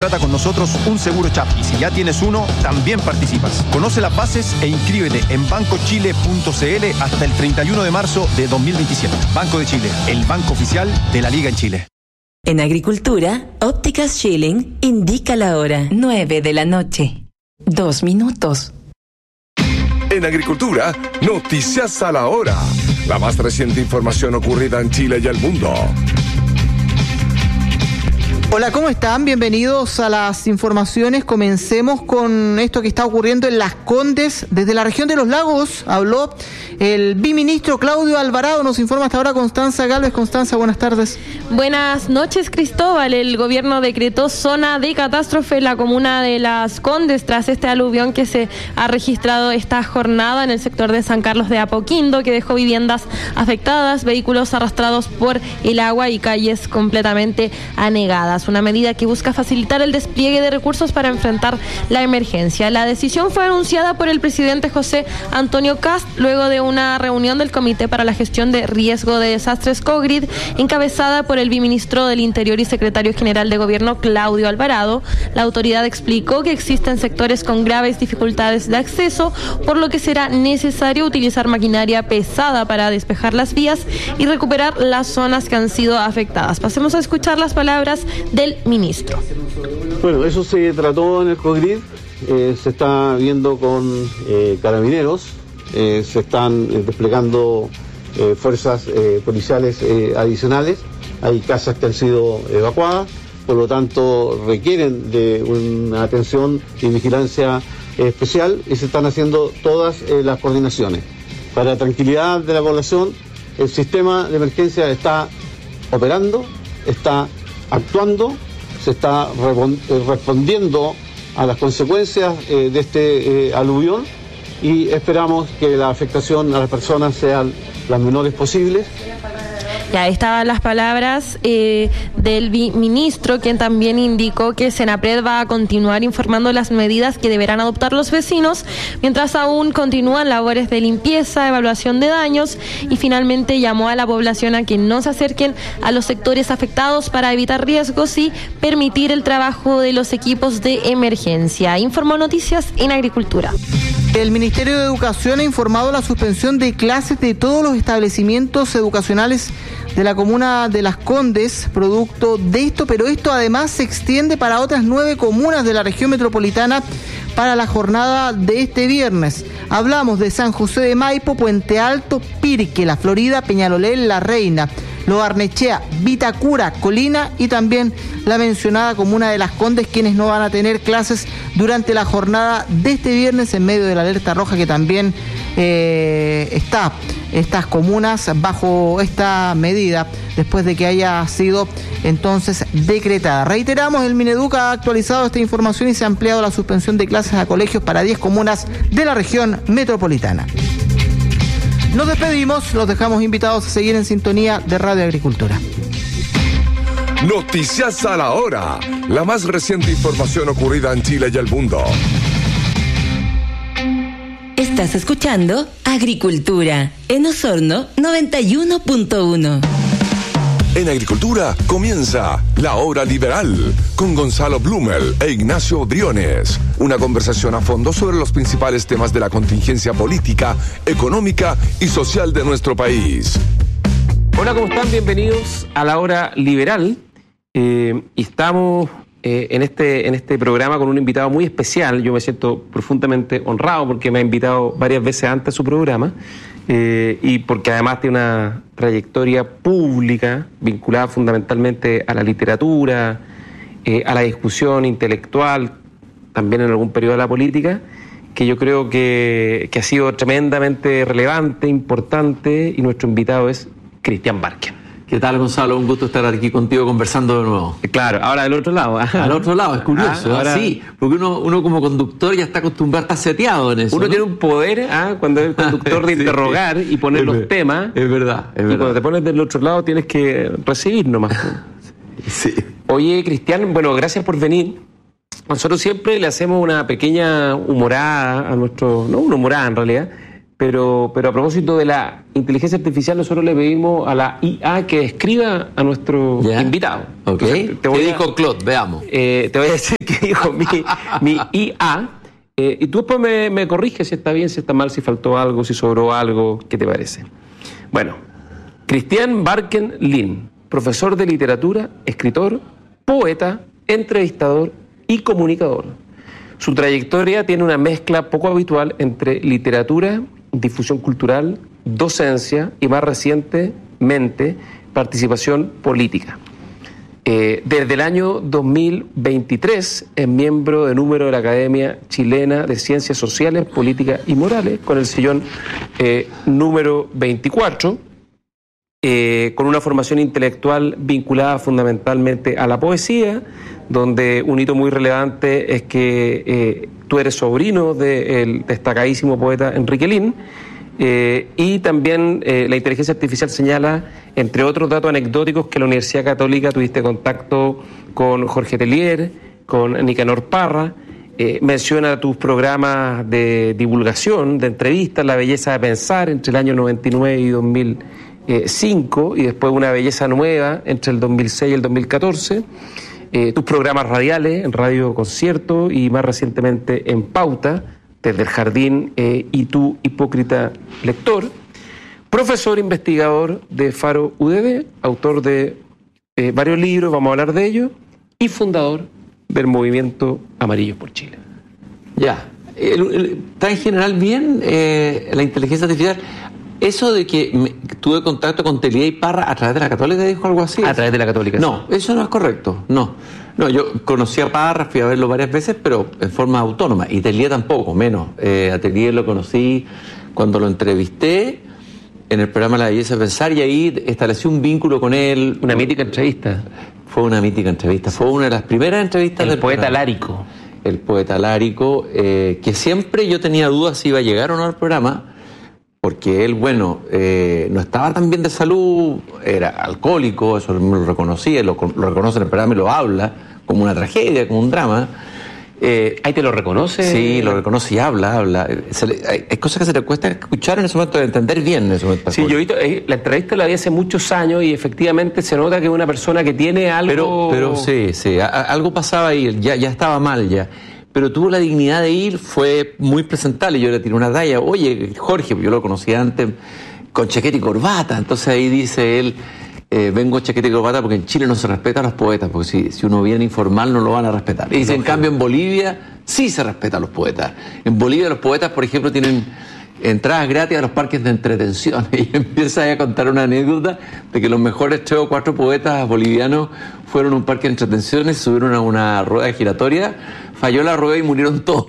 contrata con nosotros un seguro CHAP. Y si ya tienes uno, también participas. Conoce las bases e inscríbete en bancochile.cl hasta el 31 de marzo de 2027. Banco de Chile, el banco oficial de la Liga en Chile. En Agricultura, Ópticas Schilling indica la hora 9 de la noche. 2 minutos. En Agricultura, noticias a la hora. La más reciente información ocurrida en Chile y el mundo. Hola, ¿cómo están? Bienvenidos a las informaciones. Comencemos con esto que está ocurriendo en Las Condes. Desde la región de Los Lagos habló el viceministro Claudio Alvarado. Nos informa hasta ahora Constanza Galvez. Constanza, buenas tardes. Buenas noches, Cristóbal. El gobierno decretó zona de catástrofe en la comuna de Las Condes tras este aluvión que se ha registrado esta jornada en el sector de San Carlos de Apoquindo, que dejó viviendas afectadas, vehículos arrastrados por el agua y calles completamente anegadas. Una medida que busca facilitar el despliegue de recursos para enfrentar la emergencia. La decisión fue anunciada por el presidente José Antonio Kast luego de una reunión del Comité para la Gestión de Riesgo de Desastres COGRID, encabezada por el viceministro del Interior y secretario general de Gobierno Claudio Alvarado. La autoridad explicó que existen sectores con graves dificultades de acceso, por lo que será necesario utilizar maquinaria pesada para despejar las vías y recuperar las zonas que han sido afectadas. Pasemos a escuchar las palabras del ministro. Bueno, eso se trató en el COGRID, se está viendo con carabineros, se están desplegando fuerzas policiales adicionales, hay casas que han sido evacuadas, por lo tanto requieren de una atención y vigilancia especial y se están haciendo todas las coordinaciones. Para la tranquilidad de la población, el sistema de emergencia está operando, está actuando, se está respondiendo a las consecuencias de este aluvión y esperamos que la afectación a las personas sean las menores posibles. Ya estaban las palabras del ministro, quien también indicó que Senapred va a continuar informando las medidas que deberán adoptar los vecinos, mientras aún continúan labores de limpieza, evaluación de daños y finalmente llamó a la población a que no se acerquen a los sectores afectados para evitar riesgos y permitir el trabajo de los equipos de emergencia. Informó Noticias en Agricultura. El Ministerio de Educación ha informado la suspensión de clases de todos los establecimientos educacionales de la comuna de Las Condes, producto de esto, pero esto además se extiende para otras 9 comunas de la región metropolitana para la jornada de este viernes. Hablamos de San José de Maipo, Puente Alto, Pirque, La Florida, Peñalolén, La Reina, Lo Barnechea, Vitacura, Colina y también la mencionada comuna de Las Condes, quienes no van a tener clases durante la jornada de este viernes en medio de la alerta roja que también está estas comunas bajo esta medida después de que haya sido entonces decretada. Reiteramos, el Mineduc ha actualizado esta información y se ha ampliado la suspensión de clases a colegios para 10 comunas de la región metropolitana. Nos despedimos, los dejamos invitados a seguir en sintonía de Radio Agricultura. Noticias a la hora. La más reciente información ocurrida en Chile y el mundo. Estás escuchando Agricultura en Osorno 91.1. En Agricultura comienza La Hora Liberal con Gonzalo Blumel e Ignacio Briones. Una conversación a fondo sobre los principales temas de la contingencia política, económica y social de nuestro país. Hola, ¿cómo están? Bienvenidos a La Hora Liberal. Y estamos en este programa con un invitado muy especial. Yo me siento profundamente honrado porque me ha invitado varias veces antes a su programa. Y porque además tiene una trayectoria pública vinculada fundamentalmente a la literatura, a la discusión intelectual, también en algún periodo de la política, que yo creo que ha sido tremendamente relevante, importante, y nuestro invitado es Cristian Barken. ¿Qué tal, Gonzalo? Un gusto estar aquí contigo conversando de nuevo. Claro, ahora del otro lado. Al otro lado, es curioso. Ahora... Sí, porque uno como conductor ya está acostumbrado, está seteado en eso. Uno, ¿no?, tiene un poder cuando es conductor de interrogar y poner los temas. Es verdad, es verdad. Y cuando te pones del otro lado tienes que recibir nomás. Sí. Oye, Cristian, bueno, gracias por venir. Nosotros siempre le hacemos una pequeña humorada a nuestro... No una humorada en realidad, pero a propósito de la inteligencia artificial, nosotros le pedimos a la IA que escriba a nuestro invitado. Ok. Entonces, ¿Qué dijo Claude? Veamos. Te voy a decir qué dijo mi IA. Y tú después me corriges si está bien, si está mal, si faltó algo, si sobró algo. ¿Qué te parece? Bueno, Christian Barken Lin, profesor de literatura, escritor, poeta, entrevistador y comunicador. Su trayectoria tiene una mezcla poco habitual entre literatura, difusión cultural, docencia y, más recientemente, participación política. Desde el año 2023 es miembro de número de la Academia Chilena de Ciencias Sociales, Políticas y Morales, con el sillón número 24, con una formación intelectual vinculada fundamentalmente a la poesía, donde un hito muy relevante es que tú eres sobrino del destacadísimo poeta Enrique Lin. Y también la inteligencia artificial señala, entre otros datos anecdóticos, que en la Universidad Católica tuviste contacto con Jorge Tellier, con Nicanor Parra. Menciona tus programas de divulgación, de entrevistas, La Belleza de Pensar entre el año 99 y 2005, y después Una Belleza Nueva entre el 2006 y el 2014. Tus programas radiales en Radio Concierto y más recientemente en Pauta, desde el Jardín y tu hipócrita lector, profesor investigador de Faro UDD, autor de varios libros, vamos a hablar de ellos, y fundador del movimiento Amarillos por Chile. Ya, está en general bien la inteligencia artificial. Eso de que tuve contacto con Tellier y Parra a través de la Católica, ¿dijo algo así? A través de la Católica. No, sí. Eso no es correcto, no, yo conocí a Parra, fui a verlo varias veces, pero en forma autónoma, y Tellier tampoco, menos. A Tellier lo conocí cuando lo entrevisté en el programa La Belleza de Pensar, y ahí establecí un vínculo con él. Una mítica entrevista. Fue una mítica entrevista, fue una de las primeras entrevistas del poeta programa. Lárico. El poeta Lárico, que siempre yo tenía dudas si iba a llegar o no al programa, porque él, no estaba tan bien de salud, era alcohólico, eso lo reconocía, lo reconoce en el programa y lo habla como una tragedia, como un drama. ¿Ahí te lo reconoce? Sí, lo reconoce y habla. Hay cosas que se le cuesta escuchar en ese momento, de entender bien en ese momento. Sí, yo he visto, la entrevista la vi hace muchos años y efectivamente se nota que es una persona que tiene algo... Pero sí, algo pasaba ahí, ya estaba mal ya. Pero tuvo la dignidad de ir, fue muy presentable. Yo le tiré una talla, oye, Jorge, yo lo conocía antes con chaqueta y corbata. Entonces ahí dice él, vengo chaqueta y corbata porque en Chile no se respeta a los poetas, porque si uno viene informal no lo van a respetar. Y dice, en cambio en Bolivia sí se respeta a los poetas. En Bolivia los poetas, por ejemplo, tienen entradas gratis a los parques de entretención. Y empieza a contar una anécdota de que los mejores 3 o 4 poetas bolivianos fueron a un parque de entretenciones, subieron a una rueda giratoria, falló la rueda y murieron todos.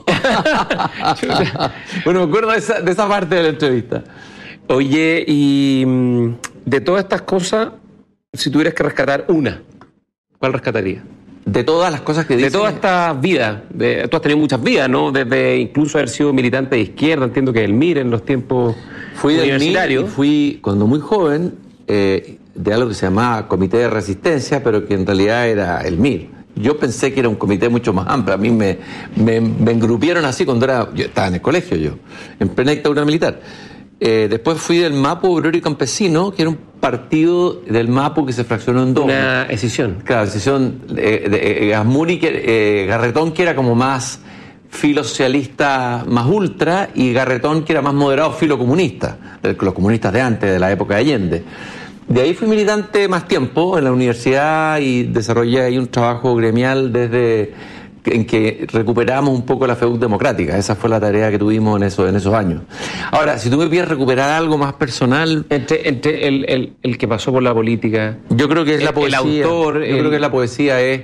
Bueno, me acuerdo de esa parte de la entrevista. Oye, y de todas estas cosas, si tuvieras que rescatar una, ¿cuál rescatarías? De todas las cosas que dicen... De todas estas vidas, tú has tenido muchas vidas, ¿no? Desde incluso haber sido militante de izquierda, entiendo que el MIR en los tiempos universitarios. Fui cuando muy joven de algo que se llamaba Comité de Resistencia, pero que en realidad era el MIR. Yo pensé que era un comité mucho más amplio. A mí me engrupieron así cuando yo estaba en el colegio, en plena dictadura militar. Después fui del MAPU Obrero y Campesino, que era un partido del MAPU que se fraccionó en dos. Una escisión. Claro, escisión de Gasmuri, Garretón, que era como más filo socialista, más ultra, y Garretón, que era más moderado, filo comunista, los comunistas de antes, de la época de Allende. De ahí fui militante más tiempo en la universidad y desarrollé ahí un trabajo gremial en que recuperamos un poco la FEUC democrática. Esa fue la tarea que tuvimos en esos años. Ahora, si tú me pides recuperar algo más personal... Entre el que pasó por la política... Yo creo que es la poesía. El autor... Yo creo que la poesía es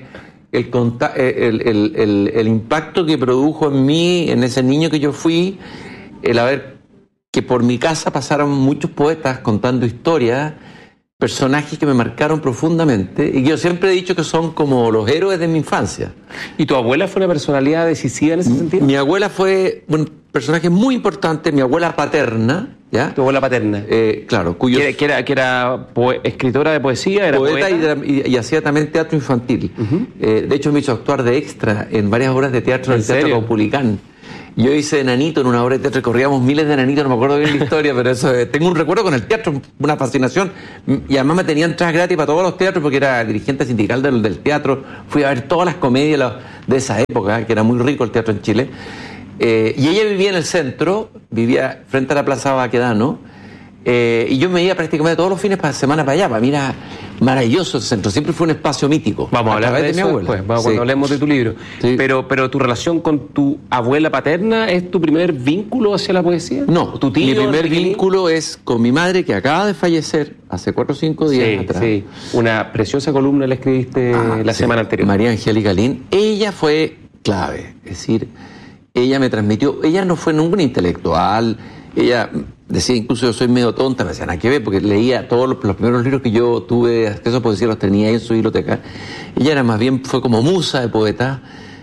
el impacto que produjo en mí, en ese niño que yo fui, el haber... que por mi casa pasaron muchos poetas contando historias, personajes que me marcaron profundamente, y yo siempre he dicho que son como los héroes de mi infancia. ¿Y tu abuela fue una personalidad decisiva en ese sentido? Mi abuela fue un personaje muy importante, mi abuela paterna, ¿ya? Tu abuela paterna. Claro, que era escritora de poesía, era poeta y hacía también teatro infantil. De hecho me hizo actuar de extra en varias obras de teatro del Teatro Caupolicán. Yo hice enanito en una obra de teatro y corríamos miles de enanitos, no me acuerdo bien la historia, pero eso tengo un recuerdo con el teatro, una fascinación. Y además me tenían entradas gratis para todos los teatros porque era dirigente sindical del teatro. Fui a ver todas las comedias de esa época, que era muy rico el teatro en Chile. Y ella vivía en el centro, vivía frente a la Plaza Baquedano. Y yo me iba prácticamente todos los fines de semana para allá. Para mí era maravilloso el centro, siempre fue un espacio mítico. Vamos a hablar de mi eso abuela. después, cuando hablemos de tu libro. Sí. Pero tu relación con tu abuela paterna es tu primer vínculo hacia la poesía. No, ¿Tu tío, mi primer Enrique Lin? vínculo es con mi madre, que acaba de fallecer hace 4 o 5 días atrás. Sí, una preciosa columna la escribiste la semana anterior. María Angélica Lin. Ella fue clave, es decir, ella me transmitió, ella no fue ninguna intelectual, ella decía incluso yo soy medio tonta, me decía nada que ver, porque leía todos los primeros libros que yo tuve acceso a poesía, los tenía ahí en su biblioteca. Ella era más bien, fue como musa de poeta,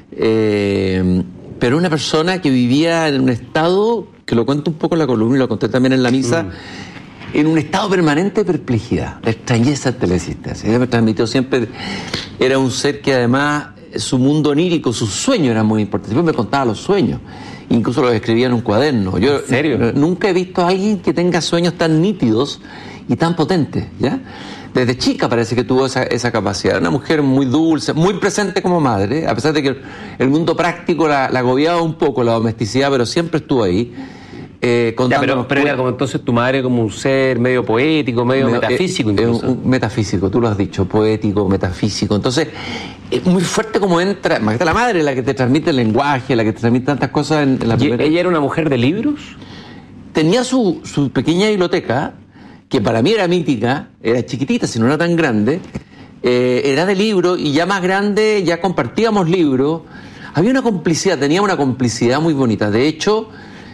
pero una persona que vivía en un estado, que lo cuento un poco en la columna y lo conté también en la misa, en un estado permanente de perplejidad, de extrañeza ante la existencia. Ella me transmitió siempre, era un ser que además su mundo onírico, sus sueños eran muy importantes. Siempre me contaba los sueños, incluso los escribía en un cuaderno. Yo ¿En serio? Nunca he visto a alguien que tenga sueños tan nítidos y tan potentes, ¿ya? Desde chica parece que tuvo esa capacidad. Una mujer muy dulce, muy presente como madre, a pesar de que el mundo práctico la agobiaba un poco, la domesticidad, pero siempre estuvo ahí. Pero era como entonces tu madre como un ser medio poético, medio metafísico incluso. Un metafísico, tú lo has dicho, poético, metafísico. Entonces, es muy fuerte como entra, más que la madre, la que te transmite el lenguaje, la que te transmite tantas cosas en la primera. ¿Ella era una mujer de libros? Tenía su pequeña biblioteca, que para mí era mítica, era chiquitita, si no era tan grande, era de libros, y ya más grande ya compartíamos libros. Había una complicidad, tenía una complicidad muy bonita. De hecho,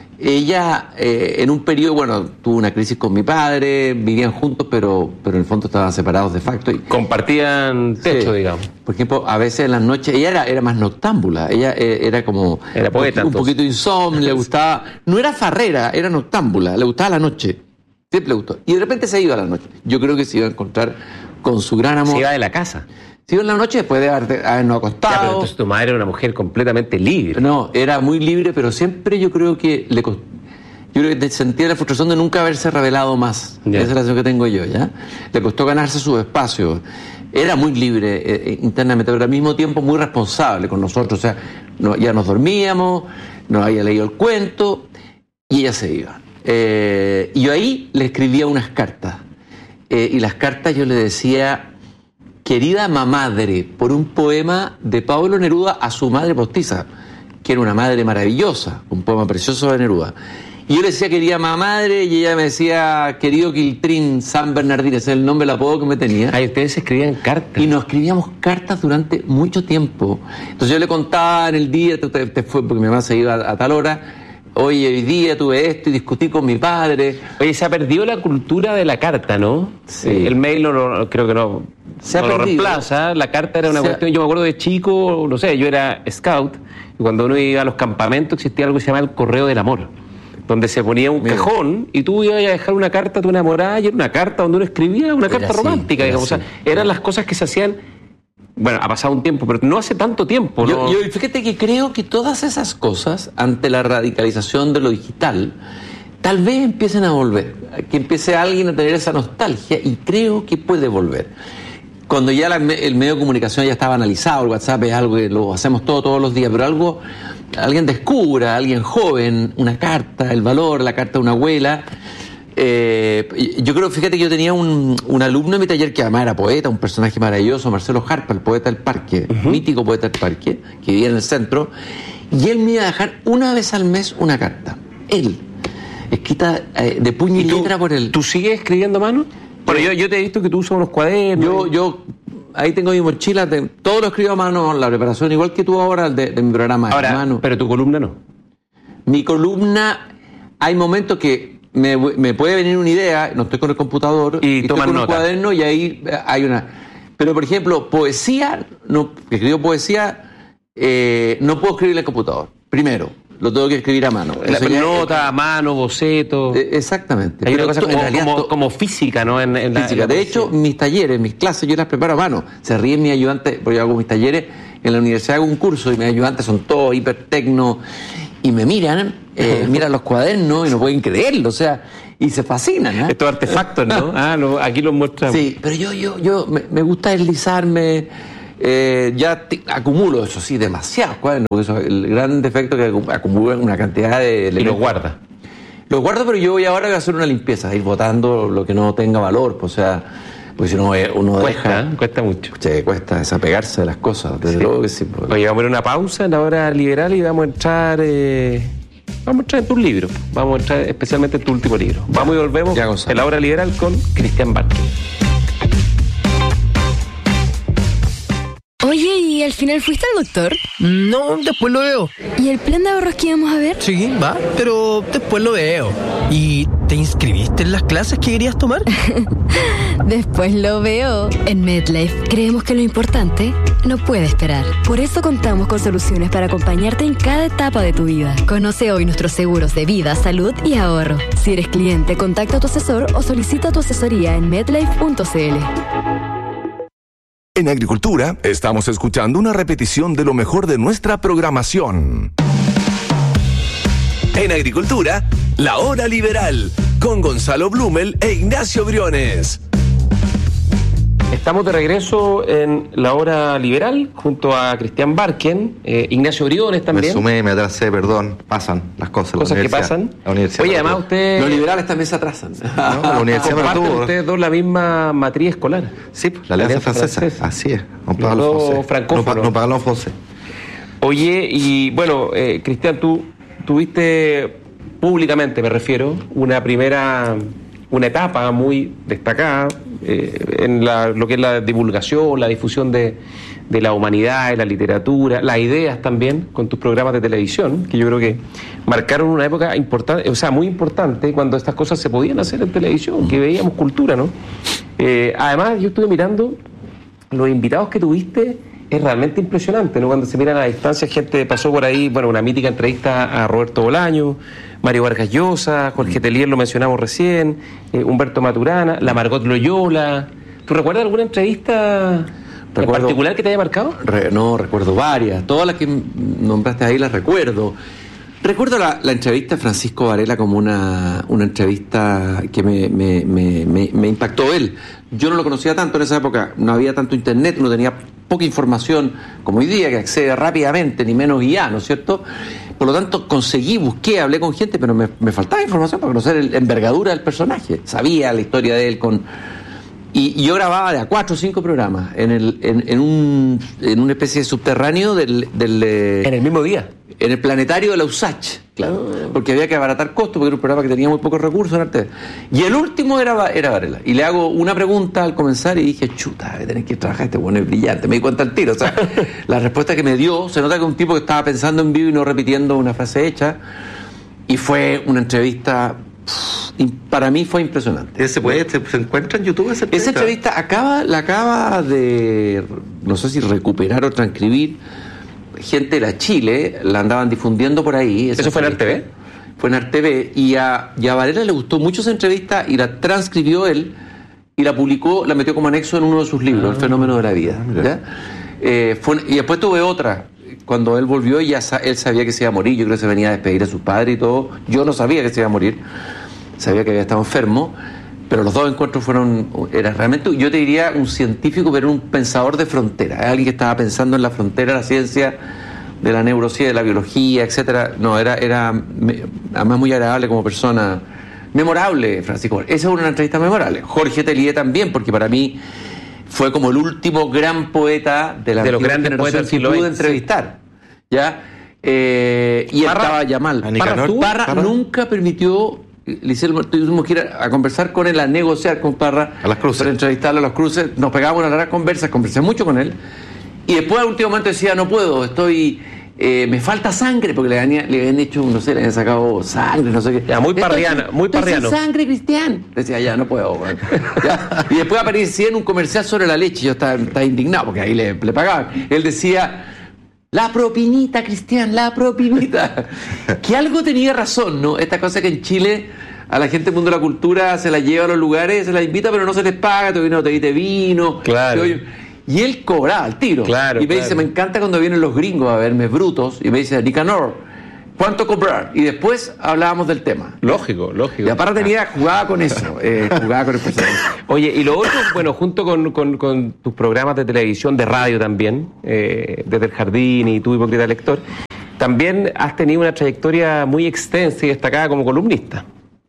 ella en un periodo, tuvo una crisis con mi padre, vivían juntos, pero en el fondo estaban separados de facto. Y compartían techo, digamos. Por ejemplo, a veces en las noches, ella era más noctámbula, ella era como era poeta, un poquito insomne, le gustaba, no era farrera, era noctámbula, le gustaba la noche, siempre le gustó. Y de repente se iba a la noche. Yo creo que se iba a encontrar con su gran amor. Se iba de la casa. Se iba en la noche después de habernos acostado. Ya, pero entonces tu madre era una mujer completamente libre. No, era muy libre, pero siempre yo creo que sentía la frustración de nunca haberse revelado más. Yeah. Esa es la sensación que tengo yo, ¿ya? Le costó ganarse su espacio. Era muy libre internamente, pero al mismo tiempo muy responsable con nosotros. O sea, ya nos dormíamos, nos había leído el cuento y ella se iba. Y yo ahí le escribía unas cartas. Y las cartas yo le decía: querida mamadre, por un poema de Pablo Neruda a su madre postiza, que era una madre maravillosa, un poema precioso de Neruda. Y yo le decía querida mamadre, y ella me decía querido Quiltrín San Bernardino, ese es el nombre, el apodo que me tenía. Ah, y ustedes escribían cartas. Y nos escribíamos cartas durante mucho tiempo. Entonces yo le contaba en el día, te fue porque mi mamá se iba a tal hora. Oye, hoy día tuve esto y discutí con mi padre. Oye, se ha perdido la cultura de la carta, ¿no? Sí. El mail creo que no lo reemplaza. La carta era una cuestión. Yo me acuerdo de chico, no sé, yo era scout, y cuando uno iba a los campamentos existía algo que se llamaba el correo del amor, donde se ponía un cajón y tú ibas a dejar una carta a tu enamorada, y era una carta donde uno escribía una carta romántica, digamos. O sea, eran las cosas que se hacían. Bueno, ha pasado un tiempo, pero no hace tanto tiempo, ¿no? Yo fíjate que creo que todas esas cosas, ante la radicalización de lo digital, tal vez empiecen a volver, que empiece alguien a tener esa nostalgia, y creo que puede volver. Cuando ya el medio de comunicación ya estaba analizado, el WhatsApp es algo que lo hacemos todos los días, pero alguien descubra, alguien joven, una carta, el valor, la carta de una abuela. Yo creo, fíjate que yo tenía un alumno en mi taller que además era poeta, un personaje maravilloso, Marcelo Jarpa, el poeta del parque, mítico poeta del parque, que vivía en el centro, y él me iba a dejar una vez al mes una carta. Él, escrita de puño y letra por él. ¿Tú sigues escribiendo a mano? Bueno, yo te he visto que tú usas unos cuadernos. Yo ahí tengo mi mochila, todo lo escribo a mano, la preparación, igual que tú ahora de mi programa. Ahora, a mano. Pero tu columna no. Mi columna, hay momentos que me puede venir una idea, no estoy con el computador, y estoy con un nota. cuaderno y ahí hay una. Pero por ejemplo, poesía, escribo poesía, no puedo escribir en el computador. Primero, lo tengo que escribir a mano. Nota, a mano, boceto. Exactamente. Hay pero una cosa como física, ¿no? Física. De hecho, mis talleres, mis clases, yo las preparo a mano. Se ríen mis ayudantes, porque yo hago mis talleres en la universidad, hago un curso y mis ayudantes son todos hipertecno. y me miran los cuadernos y no pueden creerlo, o sea, y se fascinan. Estos artefactos, ¿no? Aquí los muestran. Sí, pero yo me gusta deslizarme, acumulo, eso sí, demasiados cuadernos, porque eso, el gran defecto es que acumulo una cantidad de... Y los guarda. Los guardo, pero yo voy a hacer una limpieza, ir botando lo que no tenga valor, pues, o sea, porque si no uno cuesta mucho. Sí, cuesta desapegarse de las cosas, desde luego que sí. Pues. Oye, vamos a ver una pausa en la hora liberal y vamos a entrar en tus libros, vamos a entrar especialmente en tu último libro. Vamos y volvemos en la hora liberal con Cristian Barkin. Oye, ¿y al final fuiste al doctor? No, después lo veo. ¿Y el plan de ahorros que íbamos a ver? Sí, va, pero después lo veo. ¿Y te inscribiste en las clases que querías tomar? Después lo veo. En MedLife creemos que lo importante no puede esperar. Por eso contamos con soluciones para acompañarte en cada etapa de tu vida. Conoce hoy nuestros seguros de vida, salud y ahorro. Si eres cliente, contacta a tu asesor o solicita tu asesoría en medlife.cl. En Agricultura, estamos escuchando una repetición de lo mejor de nuestra programación. En Agricultura, la hora liberal, con Gonzalo Blumel e Ignacio Briones. Estamos de regreso en la hora liberal, junto a Cristian Barkin, Ignacio Briones también. Me atrasé, perdón, pasan las cosas. Cosas que pasan. Oye, además usted... Los liberales también se atrasan. No, la universidad comparten ustedes dos la misma matriz escolar. Sí, la Alianza Francesa. Así es. No pagamos francés. Oye, y bueno, Cristian, tú tuviste públicamente, me refiero, una etapa muy destacada en lo que es la divulgación, la difusión de la humanidad, de la literatura, las ideas también, con tus programas de televisión, que yo creo que marcaron una época importante, o sea, muy importante, cuando estas cosas se podían hacer en televisión, que veíamos cultura, ¿no? Además, yo estuve mirando los invitados que tuviste. Es realmente impresionante, ¿no? Cuando se miran a la distancia, gente pasó por ahí, bueno, una mítica entrevista a Roberto Bolaño, Mario Vargas Llosa, Jorge Telier, lo mencionamos recién, Humberto Maturana, la Margot Loyola. ¿Tú recuerdas alguna entrevista en particular que te haya marcado? No, recuerdo varias. Todas las que nombraste ahí las recuerdo. Recuerdo la entrevista de Francisco Varela como una entrevista que me impactó él. Yo no lo conocía tanto en esa época, no había tanto internet, uno tenía poca información como hoy día, que accede rápidamente, ni menos IA, ¿no es cierto? Por lo tanto, busqué, hablé con gente, pero me faltaba información para conocer la envergadura del personaje. Sabía la historia de él y yo grababa de a 4 o 5 programas en una especie de subterráneo en el mismo día. En el planetario de la USACH, claro, porque había que abaratar costos, porque era un programa que tenía muy pocos recursos en arte. Y el último era Varela. Y le hago una pregunta al comenzar y dije, chuta, voy a tener que trabajar, este bueno es brillante. Me di cuenta al tiro. O sea, la respuesta que me dio, se nota que es un tipo que estaba pensando en vivo y no repitiendo una frase hecha. Y fue una entrevista, para mí fue impresionante. ¿Se encuentra en YouTube esa entrevista? Esa entrevista la acaba de, no sé si recuperar o transcribir, gente de la Chile, la andaban difundiendo por ahí. ¿Eso fue en RTV? Fue en RTV, y a Varela le gustó mucho esa entrevista y la transcribió él y la publicó, la metió como anexo en uno de sus libros, El fenómeno de la vida. ¿Ya? Y después tuve otra, cuando él volvió y él sabía que se iba a morir, yo creo que se venía a despedir a su padre y todo. Yo no sabía que se iba a morir, sabía que había estado enfermo. Pero los dos encuentros era realmente, yo te diría, un científico, pero un pensador de frontera. Alguien que estaba pensando en la frontera de la ciencia, de la neurociencia, de la biología, etcétera. No, era además muy agradable como persona. Memorable, Francisco. Esa es una entrevista memorable. Jorge Telier también, porque para mí fue como el último gran poeta de los grandes poetas que pude entrevistar. ¿Ya? Y estaba Yamal. Parra nunca permitió. Tuvimos que ir a conversar con él, a negociar con Parra, a las cruces, para entrevistarlo a las cruces. Nos pegábamos una larga conversa, conversé mucho con él. Y después, al último momento, decía: no puedo, me falta sangre, porque le habían hecho, no sé, le habían sacado sangre, no sé qué. Ya, muy parriano. Sangre, Cristian. Decía, ya, no puedo. Bueno. Y después aparecía en un comercial sobre la leche. Yo estaba indignado, porque ahí le pagaban. Él decía: la propinita, Cristian, la propinita. Que algo tenía razón, ¿no? Esta cosa que en Chile a la gente del mundo de la cultura se la lleva a los lugares, se la invita, pero no se les paga, te viste vino. Claro. Y él cobraba al tiro. Claro, y me dice, me encanta cuando vienen los gringos a verme brutos, y me dice, Nicanor, ¿Cuánto cobrar? Y después hablábamos del tema. Lógico. Y aparte jugaba con eso, jugaba con el personaje. Oye, y lo otro, bueno, junto con tus programas de televisión, de radio también, desde el Jardín y tú, Hipócrita Lector, también has tenido una trayectoria muy extensa y destacada como columnista.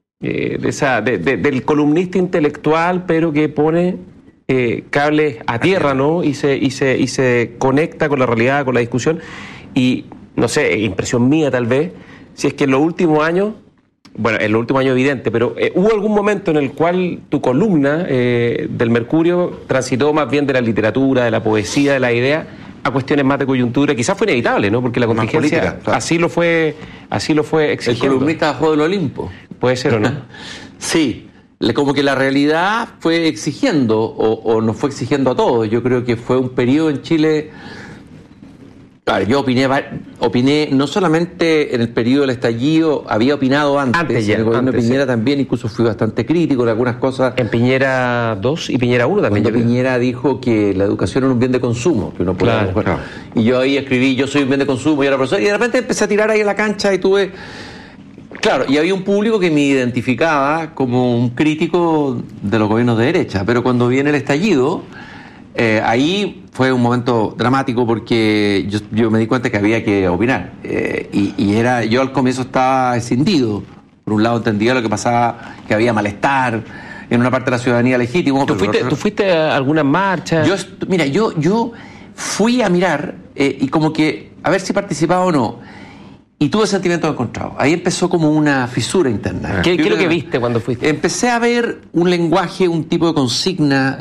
Del columnista intelectual, pero que pone cables a tierra, ¿no? Y se conecta con la realidad, con la discusión. Y, no sé, impresión mía tal vez, si es que en los últimos años, bueno, en los últimos años evidente, pero hubo algún momento en el cual tu columna del Mercurio transitó más bien de la literatura, de la poesía, de la idea, a cuestiones más de coyuntura. Quizás fue inevitable, ¿no? Porque la contingencia política, claro. así lo fue exigiendo. El columnista bajó del Olimpo. Puede ser o no. Sí, como que la realidad fue exigiendo, o nos fue exigiendo a todos. Yo creo que fue un periodo en Chile. Claro, yo opiné no solamente en el periodo del estallido, había opinado antes ya, en el gobierno de Piñera también, incluso fui bastante crítico de algunas cosas. En Piñera 2 y Piñera 1 también. Cuando Piñera dijo que la educación era un bien de consumo, que uno podía claro. Y yo ahí escribí, yo soy un bien de consumo, y era profesor, y de repente empecé a tirar ahí en la cancha y tuve... Claro, y había un público que me identificaba como un crítico de los gobiernos de derecha, pero cuando viene el estallido... ahí fue un momento dramático porque yo me di cuenta que había que opinar yo al comienzo estaba escindido. Por un lado entendía lo que pasaba, que había malestar en una parte de la ciudadanía legítimo. ¿Tú fuiste a algunas marchas? Yo fui a mirar y como que a ver si participaba o no. Y tuve sentimientos encontrados. Ahí empezó como una fisura interna. ¿Qué es lo que viste cuando fuiste? Empecé a ver un lenguaje, un tipo de consigna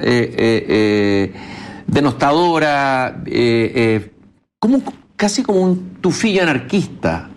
denostadora, casi como un tufillo anarquista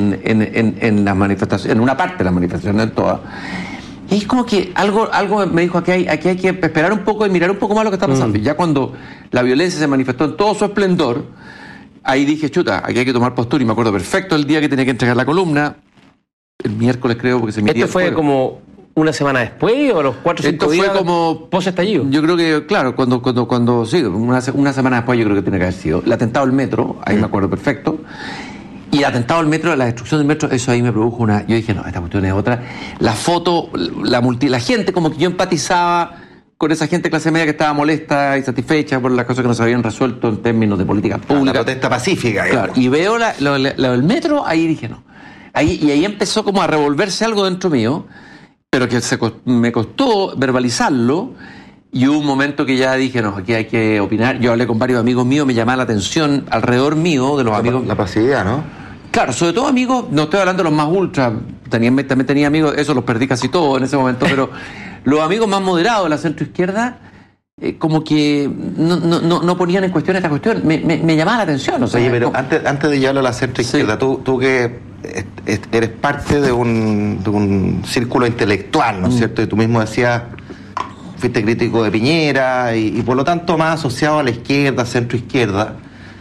en las manifestaciones, en una parte de las manifestaciones, no en todas. Y es como que algo me dijo, aquí hay que esperar un poco y mirar un poco más lo que está pasando. Y ya cuando la violencia se manifestó en todo su esplendor, ahí dije, chuta, aquí hay que tomar postura, y me acuerdo perfecto el día que tenía que entregar la columna, el miércoles creo, porque se emitía. ¿Esto fue como una semana después o a los 4 o 5 días? Esto fue como post-estallido. Yo creo que, claro, cuando sí, una semana después yo creo que tiene que haber sido. El atentado al metro, ahí me acuerdo perfecto, y el atentado al metro, la destrucción del metro, eso ahí me produjo una... Yo dije, no, esta cuestión es otra. La foto, la gente, como que yo empatizaba con esa gente de clase media que estaba molesta y satisfecha por las cosas que no se habían resuelto en términos de política pública. La protesta pacífica. Claro, y veo lo del metro, ahí dije no. Ahí empezó como a revolverse algo dentro mío, pero que me costó verbalizarlo, y hubo un momento que ya dije, no, aquí hay que opinar. Yo hablé con varios amigos míos, me llamaba la atención alrededor mío, de los amigos... La pasividad, ¿no? Claro, sobre todo amigos, no estoy hablando de los más ultra, también tenía amigos, eso los perdí casi todos en ese momento, pero... Los amigos más moderados de la centroizquierda como que no ponían en cuestión esta cuestión. Me llamaba la atención. O sea, oye, pero antes de llevarlo a la centroizquierda, sí. tú que eres parte de un círculo intelectual, ¿no es cierto? Y tú mismo decías, fuiste crítico de Piñera y por lo tanto más asociado a la izquierda, centroizquierda.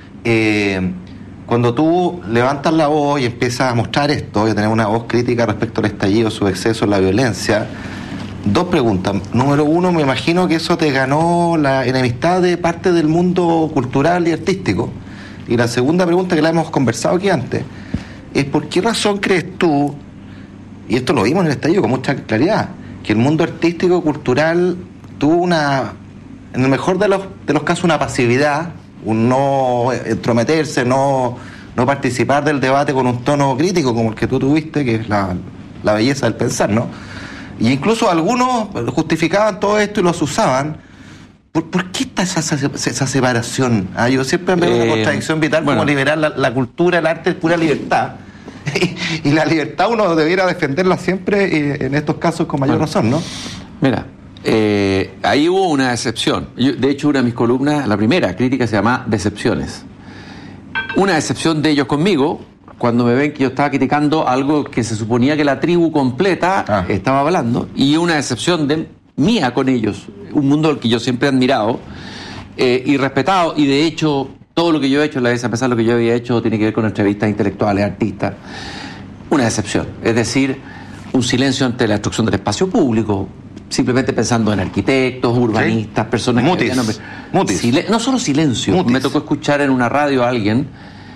Cuando tú levantas la voz y empiezas a mostrar esto, y a tener una voz crítica respecto al estallido, su exceso en la violencia... Dos preguntas. Número uno, me imagino que eso te ganó la enemistad de parte del mundo cultural y artístico. Y la segunda pregunta, que la hemos conversado aquí antes, es ¿por qué razón crees tú, y esto lo vimos en el estallido con mucha claridad, que el mundo artístico cultural tuvo en el mejor de los casos, una pasividad, un no entrometerse, no participar del debate con un tono crítico como el que tú tuviste, que es la belleza del pensar, ¿no? Y incluso algunos justificaban todo esto y los usaban. ¿Por qué está esa separación? Yo siempre veo una contradicción vital, como liberar la cultura, el arte es pura libertad. Y la libertad uno debiera defenderla siempre, y en estos casos con mayor razón, ¿no? Mira, ahí hubo una excepción. De hecho, una de mis columnas, la primera crítica, se llama Decepciones. Una excepción de ellos conmigo, cuando me ven que yo estaba criticando algo que se suponía que la tribu completa estaba hablando, y una excepción mía con ellos, un mundo al que yo siempre he admirado y respetado, y de hecho todo lo que yo he hecho, a pesar de lo que yo había hecho, tiene que ver con entrevistas intelectuales, artistas. Una excepción, es decir, un silencio ante la destrucción del espacio público, simplemente pensando en arquitectos, urbanistas, ¿sí? Personas Mutis. No solo silencio. Mutis. Me tocó escuchar en una radio a alguien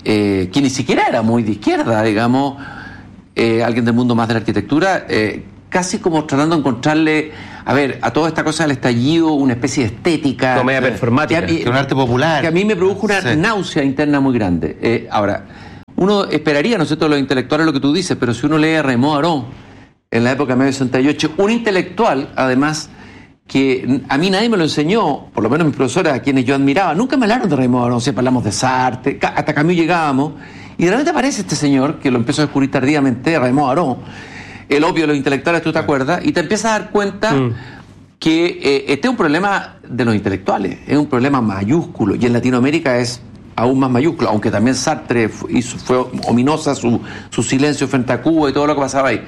que ni siquiera era muy de izquierda, digamos, alguien del mundo más de la arquitectura, casi como tratando de encontrarle, a toda esta cosa del estallido, una especie de estética. Comedia performática. Que un arte popular. Que a mí me produjo una náusea interna muy grande. Ahora, uno esperaría, ¿no es cierto?, los intelectuales lo que tú dices, pero si uno lee a Raymond Aron, en la época de 1968, un intelectual, además, que a mí nadie me lo enseñó, por lo menos mis profesores, a quienes yo admiraba, nunca me hablaron de Raymond Aron, siempre hablamos de Sartre, hasta Camus llegábamos, y de repente aparece este señor, que lo empiezo a descubrir tardíamente, Raymond Aron, el opio de los intelectuales, tú te acuerdas, y te empiezas a dar cuenta que este es un problema de los intelectuales, es un problema mayúsculo, y en Latinoamérica es aún más mayúsculo, aunque también Sartre fue ominosa su silencio frente a Cuba y todo lo que pasaba ahí.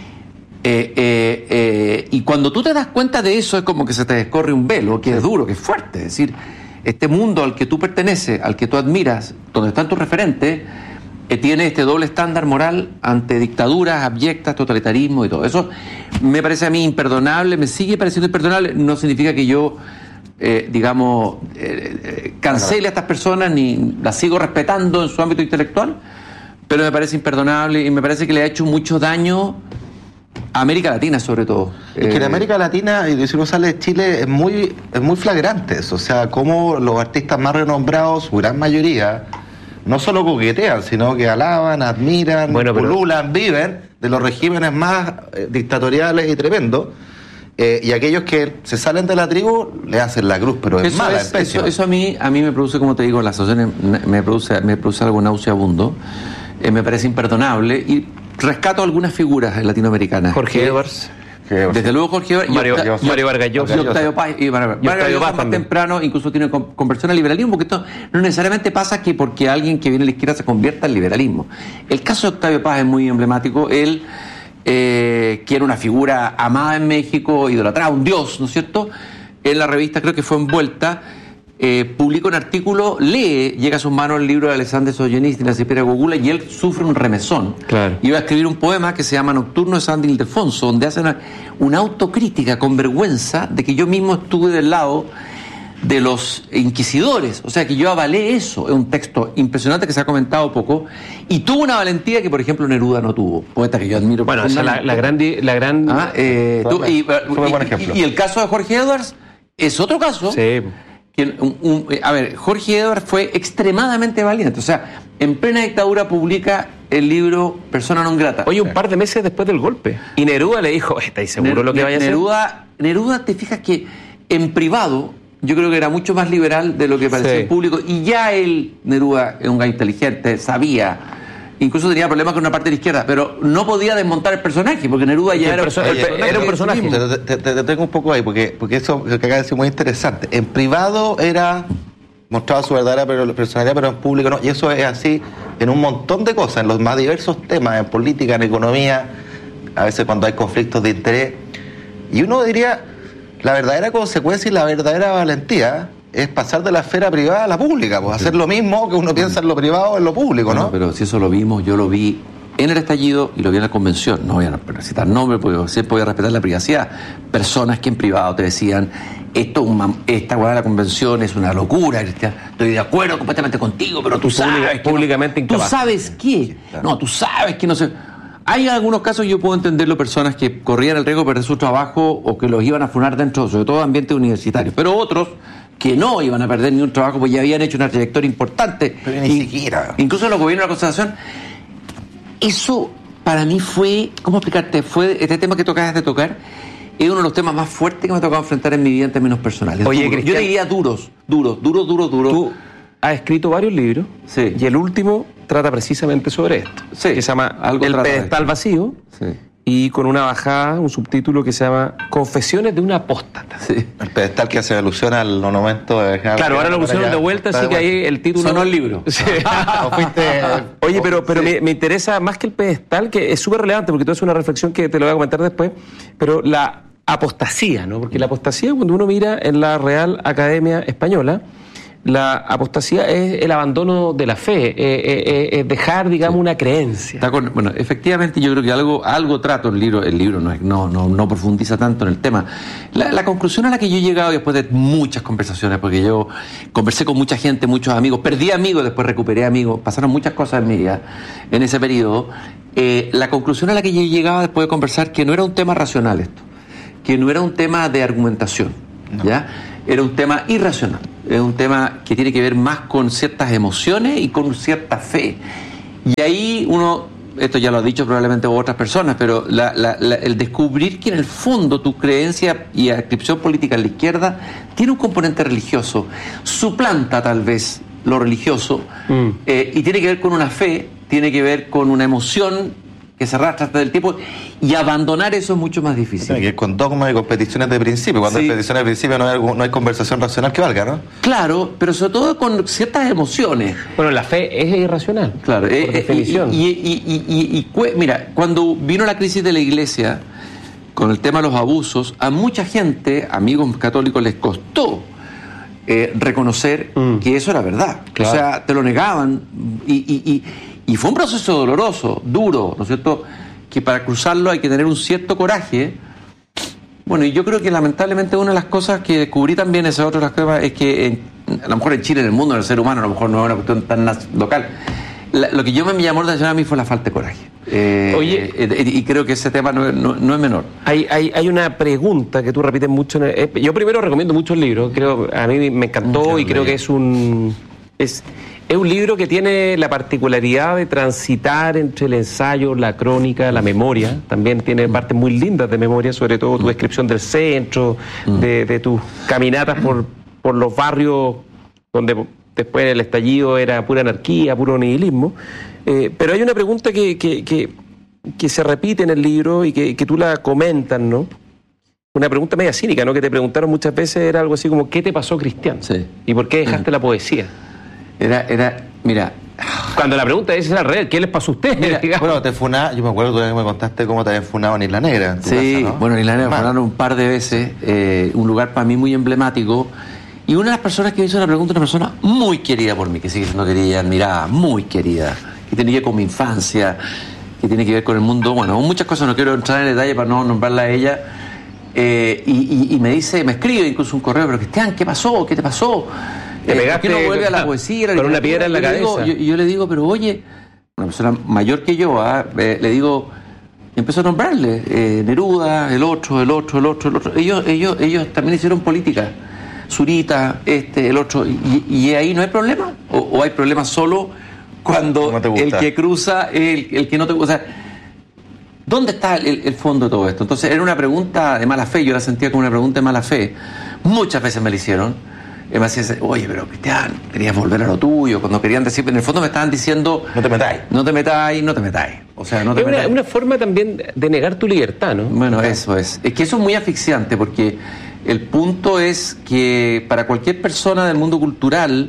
Y cuando tú te das cuenta de eso, es como que se te descorre un velo, que es duro, que es fuerte. Es decir, este mundo al que tú perteneces, al que tú admiras, donde están tus referentes, tiene este doble estándar moral ante dictaduras abyectas, totalitarismo y todo. Eso me parece a mí imperdonable, me sigue pareciendo imperdonable. No significa que yo, cancele a estas personas ni las sigo respetando en su ámbito intelectual, pero me parece imperdonable y me parece que le ha hecho mucho daño a América Latina, sobre todo. Es que en América Latina, y si uno sale de Chile, es muy flagrante eso. O sea, como los artistas más renombrados, su gran mayoría, no solo coquetean, sino que alaban, admiran, pululan, viven de los regímenes más dictatoriales y tremendos. Y aquellos que se salen de la tribu le hacen la cruz, pero es mala, es pésima. Eso a mí me produce, como te digo, las asociaciones me produce algo nauseabundo. Me parece imperdonable y rescato algunas figuras latinoamericanas. Jorge Edwards. Desde luego Jorge Edwards. Mario Vargas Llosa. Y Octavio Paz. Y Vargas Llosa más temprano incluso tiene conversión al liberalismo, porque esto no necesariamente pasa que porque alguien que viene de la izquierda se convierta al liberalismo. El caso de Octavio Paz es muy emblemático. Él, que era una figura amada en México, idolatrada, un dios, ¿no es cierto? En la revista, creo que fue Envuelta, publica un artículo, llega a sus manos el libro de Alexander Solzhenitsyn, La Cipriana Gogula, y él sufre un remesón. Claro. Y va a escribir un poema que se llama Nocturno de San Ildefonso, donde hace una autocrítica con vergüenza de que yo mismo estuve del lado de los inquisidores, o sea que yo avalé eso. Es un texto impresionante que se ha comentado poco y tuvo una valentía que, por ejemplo, Neruda no tuvo, poeta que yo admiro. Bueno, esa es la gran y el caso de Jorge Edwards es otro caso. Sí. Jorge Edwards fue extremadamente valiente, o sea, en plena dictadura publica el libro Persona non grata. Oye, un par de meses después del golpe. Y Neruda le dijo, ¿estáis seguros lo que vaya a hacer? Neruda, te fijas que en privado yo creo que era mucho más liberal de lo que parecía en público, y ya Neruda es un gallo inteligente, sabía, incluso tenía problemas con una parte de la izquierda, pero no podía desmontar el personaje, porque Neruda ya era un personaje. Te tengo un poco ahí, porque eso que acaba de decir es muy interesante. En privado mostraba su verdadera personalidad, pero en público no, y eso es así en un montón de cosas, en los más diversos temas, en política, en economía, a veces cuando hay conflictos de interés. Y uno diría, la verdadera consecuencia y la verdadera valentía es pasar de la esfera privada a la pública, pues hacer lo mismo que uno piensa en lo privado en lo público, ¿no? Pero si eso lo vimos, yo lo vi en el estallido y lo vi en la convención. No voy a citar nombres porque siempre voy a respetar la privacidad. Personas que en privado te decían, esta hueá de la convención es una locura, Cristian, estoy de acuerdo completamente contigo, pero tú sabes públicamente ¿tú sabes qué? No, tú sabes que no sé. Hay algunos casos, yo puedo entenderlo, personas que corrían el riesgo de perder su trabajo o que los iban a funar dentro, sobre todo de ambientes universitarios, pero otros que no iban a perder ni un trabajo, pues ya habían hecho una trayectoria importante. Pero ni siquiera. Incluso los gobiernos de la Concertación. Eso para mí fue, ¿cómo explicarte? Fue este tema que tú acabas de tocar, es uno de los temas más fuertes que me ha tocado enfrentar en mi vida en términos personales. Oye, yo diría duros. Tú has escrito varios libros, y el último trata precisamente sobre esto, que se llama El pedestal vacío, y con una bajada, un subtítulo que se llama Confesiones de una apóstata. El pedestal que hace alusión al monumento de... Claro, ahora lo pusieron de vuelta, así que ahí el título... Sonó el libro. Sí. Oye, pero me interesa más que el pedestal, que es súper relevante, porque tú haces una reflexión que te lo voy a comentar después, pero la apostasía, ¿no? Porque la apostasía, cuando uno mira en la Real Academia Española, la apostasía es el abandono de la fe, es dejar, digamos, una creencia. Bueno, efectivamente yo creo que algo trato el libro no profundiza tanto en el tema. La conclusión a la que yo he llegado después de muchas conversaciones, porque yo conversé con mucha gente, muchos amigos, perdí amigos, después recuperé amigos, pasaron muchas cosas en mi vida en ese periodo. La conclusión a la que yo llegaba después de conversar, que no era un tema racional esto, que no era un tema de argumentación, ¿ya? Era un tema irracional, es un tema que tiene que ver más con ciertas emociones y con cierta fe. Y ahí uno, esto ya lo ha dicho probablemente otras personas, pero el descubrir que en el fondo tu creencia y adscripción política en la izquierda tiene un componente religioso, suplanta tal vez lo religioso, y tiene que ver con una fe, tiene que ver con una emoción que se arrastra hasta el tiempo, y abandonar eso es mucho más difícil. Tiene que ver con dogmas y competiciones de principio. Cuando hay peticiones de principio no hay conversación racional que valga, ¿no? Claro, pero sobre todo con ciertas emociones. Bueno, la fe es irracional, claro, por definición. Mira, cuando vino la crisis de la Iglesia, con el tema de los abusos, a mucha gente, amigos católicos, les costó reconocer que eso era verdad. Claro. O sea, te lo negaban y fue un proceso doloroso, duro, ¿no es cierto? Que para cruzarlo hay que tener un cierto coraje. Bueno, y yo creo que lamentablemente una de las cosas que descubrí también, esa es otra de las cosas, es que a lo mejor en Chile, en el mundo, en el ser humano, a lo mejor no es una cuestión tan local. Lo que me llamó la atención a mí fue la falta de coraje. Oye, y creo que ese tema no es menor. Hay una pregunta que tú repites mucho. Yo primero recomiendo mucho el libro, a mí me encantó y creo que es un libro que tiene la particularidad de transitar entre el ensayo, la crónica, la memoria. También tiene partes muy lindas de memoria, sobre todo tu descripción del centro, de tus caminatas por los barrios donde después el estallido era pura anarquía, puro nihilismo. Pero hay una pregunta que se repite en el libro y que tú la comentas, ¿no? Una pregunta media cínica, ¿no? Que te preguntaron muchas veces, era algo así como, ¿qué te pasó, Cristian? Sí. ¿Y por qué dejaste la poesía? Mira, cuando la pregunta es la real, ¿qué les pasó a ustedes? Bueno, te funaba, yo me acuerdo tú me contaste cómo te habían funado en Isla Negra. En tu sí, casa, ¿no? Bueno, en Isla Negra me funaron un par de veces, un lugar para mí muy emblemático, y una de las personas que me hizo la pregunta, una persona muy querida por mí, que sigue siendo querida, admirada, muy querida, que tiene que ver con mi infancia, que tiene que ver con el mundo, bueno, muchas cosas, no quiero entrar en detalle para no nombrarla a ella, y me escribe incluso un correo, pero Cristian, ¿qué pasó? ¿Qué te pasó? Te pegaste, ¿por qué no vuelve a la poesía? Con una piedra en la cabeza. Yo le digo, pero oye, una persona mayor que yo, le digo, empezó a nombrarle, Neruda, el otro. Ellos también hicieron política. Zurita, el otro. ¿Y ahí no hay problema? ¿O hay problema solo cuando el que cruza, el que no te gusta? O sea, ¿dónde está el fondo de todo esto? Entonces, era una pregunta de mala fe, yo la sentía como una pregunta de mala fe. Muchas veces me la hicieron. Y me decían, oye, pero Cristian, querías volver a lo tuyo. Cuando querían decir, en el fondo me estaban diciendo, no te metáis. O sea, no te metáis. Es una forma también de negar tu libertad, ¿no? Bueno, eso es. Es que eso es muy asfixiante, porque el punto es que para cualquier persona del mundo cultural,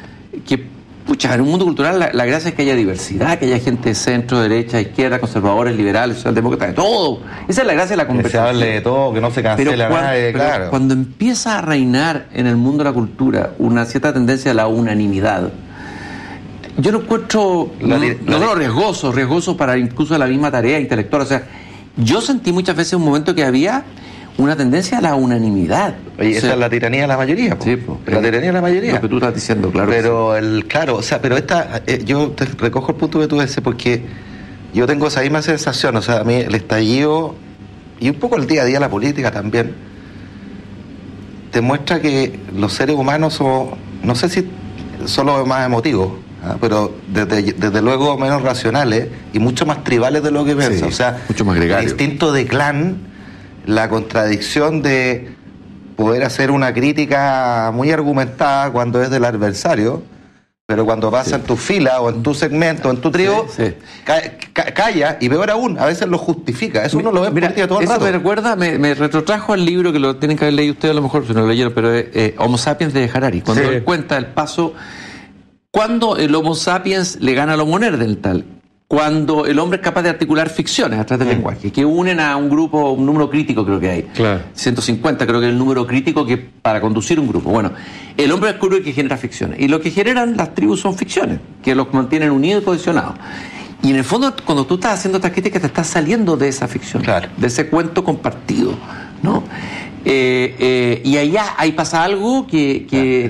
en un mundo cultural la gracia es que haya diversidad, que haya gente de centro, derecha, izquierda, conservadores, liberales, socialdemócratas, de todo. Esa es la gracia de la conversación. Que se hable de todo, que no se cancela nadie, claro. Cuando empieza a reinar en el mundo de la cultura una cierta tendencia a la unanimidad, yo lo encuentro riesgoso para incluso la misma tarea intelectual. O sea, yo sentí muchas veces un momento que había una tendencia a la unanimidad. Oye, esa es la tiranía de la mayoría. Sí, la tiranía de la mayoría. Lo que tú estás diciendo, claro. Pero yo te recojo el punto que tú dices, porque yo tengo esa misma sensación. O sea, a mí el estallido y un poco el día a día de la política también te muestra que los seres humanos son, no sé si son los más emotivos, pero desde luego menos racionales y mucho más tribales de lo que piensan. Sí, o sea, mucho más gregarios. El instinto de clan, la contradicción de poder hacer una crítica muy argumentada cuando es del adversario, pero cuando pasa en tu fila o en tu segmento, en tu trío, calla, y peor aún, a veces lo justifica. Eso uno lo ve en política todo el rato. Eso me recuerda, me retrotrajo al libro que lo tienen que haber leído ustedes a lo mejor, si no lo leyeron, pero Homo Sapiens de Harari, cuando él cuenta el paso, cuando el Homo Sapiens le gana al Homo Neandertal, cuando el hombre es capaz de articular ficciones a través del lenguaje, que unen a un grupo, un número crítico creo que hay. Claro. 150 creo que es el número crítico que para conducir un grupo. Bueno, El hombre oscuro es el que genera ficciones. Y lo que generan las tribus son ficciones, que los mantienen unidos y cohesionados. Y en el fondo, cuando tú estás haciendo estas críticas, te estás saliendo de esa ficción, de ese cuento compartido, ¿no? Y ahí pasa algo que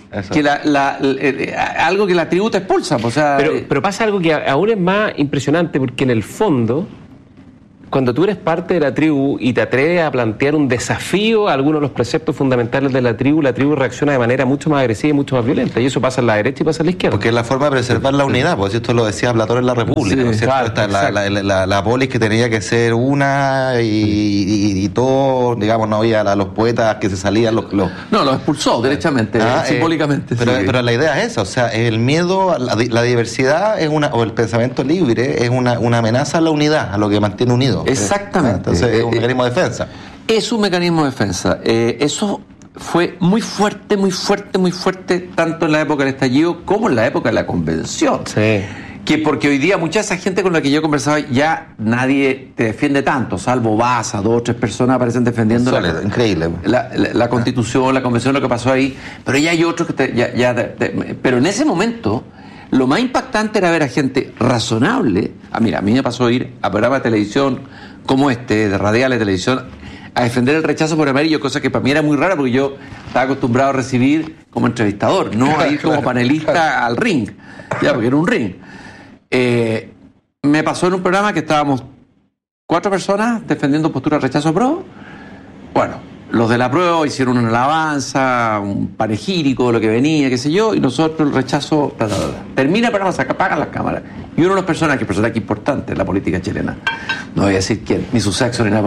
algo que la tribu te expulsa. O sea, pero pasa algo que aún es más impresionante, porque en el fondo, cuando tú eres parte de la tribu y te atreves a plantear un desafío a algunos de los preceptos fundamentales de la tribu reacciona de manera mucho más agresiva y mucho más violenta. Y eso pasa en la derecha y pasa en la izquierda. Porque es la forma de preservar la unidad, porque esto lo decía Platón en la República, ¿no es cierto? La polis que tenía que ser una y todo, digamos, no había los poetas que se salían los... No, los expulsó derechamente, simbólicamente. Pero la idea es esa, o sea, el miedo, la diversidad es o el pensamiento libre es una amenaza a la unidad, a lo que mantiene unido. Exactamente. Entonces es un mecanismo de defensa. Es un mecanismo de defensa. Eso fue muy fuerte, tanto en la época del estallido como en la época de la convención. Sí. Que porque hoy día mucha de esa gente con la que yo conversaba ya nadie te defiende tanto, salvo Baza, 2 o 3 personas aparecen defendiendo increíble. La Constitución, la Convención, lo que pasó ahí, pero ya hay otros que pero en ese momento lo más impactante era ver a gente razonable. Mira, a mí me pasó ir a programas de televisión como de radial de televisión, a defender el rechazo por amarillo, cosa que para mí era muy rara porque yo estaba acostumbrado a recibir como entrevistador, no a ir como panelista al ring, porque era un ring. Me pasó en un programa que estábamos 4 personas defendiendo postura de rechazo pro. Bueno, los de la prueba hicieron una alabanza, un panegírico, lo que venía, qué sé yo, y nosotros el rechazo... Termina el programa, se apagan las cámaras. Y uno de los personajes importante en la política chilena, no voy a decir quién, ni su sexo ni nada,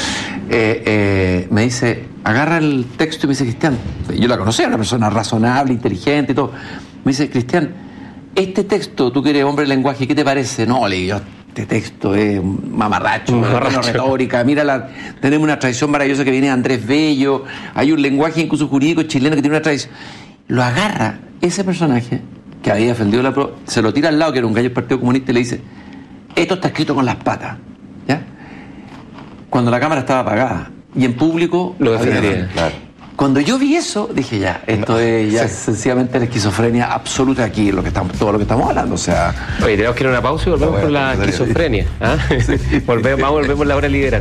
me dice, agarra el texto y me dice, Cristian, yo la conocía, una persona razonable, inteligente y todo, me dice, Cristian, este texto, tú que eres hombre de lenguaje, ¿qué te parece? No, le digo, este texto es un mamarracho, una retórica, mira, tenemos una tradición maravillosa que viene de Andrés Bello, hay un lenguaje incluso jurídico chileno que tiene una tradición. Lo agarra ese personaje que había defendido la pro, se lo tira al lado, que era un gallo del Partido Comunista, y le dice, esto está escrito con las patas, ¿ya? Cuando la cámara estaba apagada y en público lo defendía. Claro. Cuando yo vi eso, dije esto es sencillamente la esquizofrenia absoluta aquí, todo lo que estamos hablando, o sea... Oye, tenemos que ir a una pausa y volvemos con la esquizofrenia. Volvemos a la hora liberal.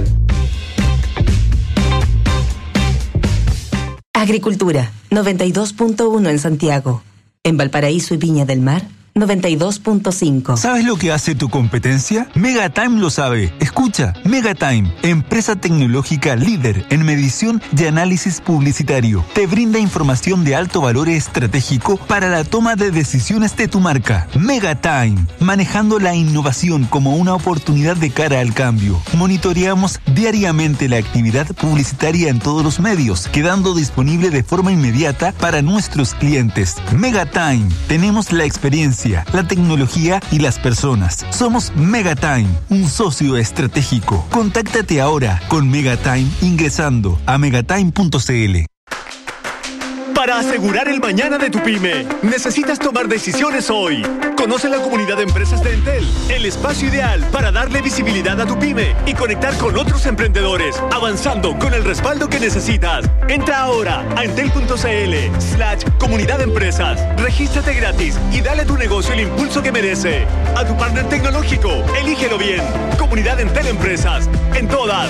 Agricultura, 92.1 en Santiago. En Valparaíso y Viña del Mar, 92.5. ¿Sabes lo que hace tu competencia? Megatime lo sabe. Escucha, Megatime, empresa tecnológica líder en medición y análisis publicitario. Te brinda información de alto valor estratégico para la toma de decisiones de tu marca. Megatime, manejando la innovación como una oportunidad de cara al cambio. Monitoreamos diariamente la actividad publicitaria en todos los medios, quedando disponible de forma inmediata para nuestros clientes. Megatime, tenemos la experiencia, la tecnología y las personas. Somos Megatime, un socio estratégico. Contáctate ahora con Megatime ingresando a megatime.cl. Para asegurar el mañana de tu pyme, necesitas tomar decisiones hoy. Conoce la comunidad de empresas de Entel, el espacio ideal para darle visibilidad a tu pyme y conectar con otros emprendedores, avanzando con el respaldo que necesitas. Entra ahora a entel.cl/comunidad de empresas. Regístrate gratis y dale a tu negocio el impulso que merece. A tu partner tecnológico, elígelo bien. Comunidad Entel Empresas. En todas.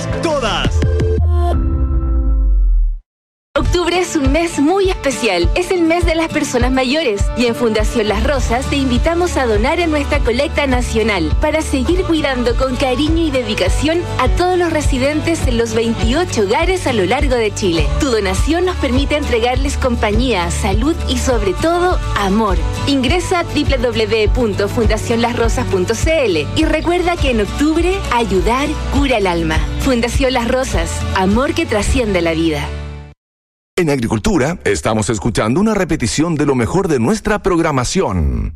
Octubre es un mes muy especial. Es el mes de las personas mayores y en Fundación Las Rosas te invitamos a donar en nuestra colecta nacional para seguir cuidando con cariño y dedicación a todos los residentes en los 28 hogares a lo largo de Chile. Tu donación nos permite entregarles compañía, salud y sobre todo amor. Ingresa a www.fundacionlasrosas.cl y recuerda que en octubre ayudar cura el alma. Fundación Las Rosas, amor que trasciende la vida. En Agricultura, estamos escuchando una repetición de lo mejor de nuestra programación.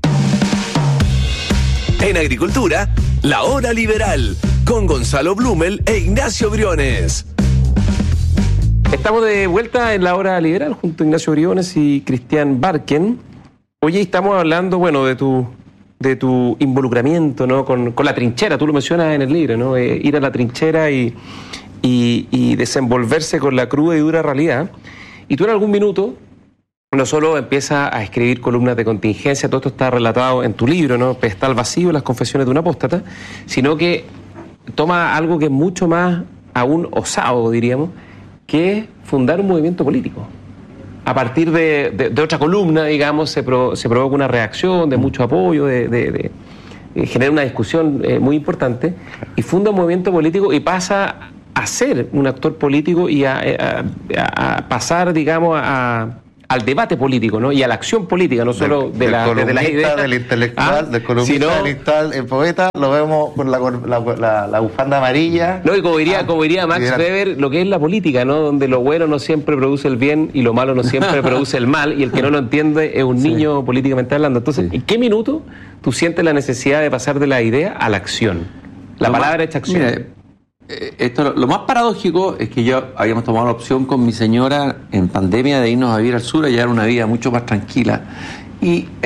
En Agricultura, la hora liberal, con Gonzalo Blumel e Ignacio Briones. Estamos de vuelta en la hora liberal junto a Ignacio Briones y Cristian Barken. Oye, estamos hablando, de tu involucramiento, ¿no? Con la trinchera, tú lo mencionas en el libro, ¿no? Ir a la trinchera y desenvolverse con la cruda y dura realidad. Y tú en algún minuto no solo empieza a escribir columnas de contingencia, todo esto está relatado en tu libro, ¿no? Pedestal vacío, las confesiones de un apóstata, sino que toma algo que es mucho más aún osado, diríamos, que es fundar un movimiento político. A partir de otra columna, digamos, se provoca una reacción de mucho apoyo, genera una discusión muy importante, y funda un movimiento político y pasa a ser un actor político y a pasar, digamos, al debate político, ¿no? Y a la acción política, no solo de la idea del intelectual, del columnista, del intelectual, el poeta, lo vemos con la bufanda amarilla. No, y como diría Max Weber, lo que es la política, ¿no? Donde lo bueno no siempre produce el bien y lo malo no siempre produce el mal, y el que no lo entiende es un niño políticamente hablando. Entonces, ¿en qué minuto tú sientes la necesidad de pasar de la idea a la acción? La palabra hecha acción. Mira, lo más paradójico es que yo habíamos tomado la opción con mi señora en pandemia de irnos a vivir al sur, a llevar una vida mucho más tranquila. Y